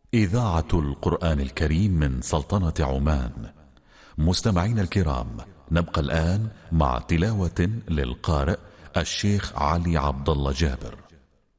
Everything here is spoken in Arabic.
إذاعة القرآن الكريم من سلطنة عمان. مستمعين الكرام، نبقى الآن مع تلاوة للقارئ الشيخ علي عبد الله جابر.